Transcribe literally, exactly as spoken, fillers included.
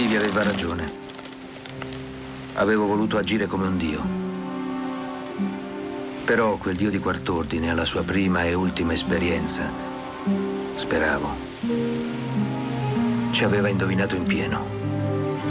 Livia aveva ragione. Avevo voluto agire come un dio. Però quel dio di quart'ordine, alla sua prima e ultima esperienza, speravo, ci aveva indovinato in pieno.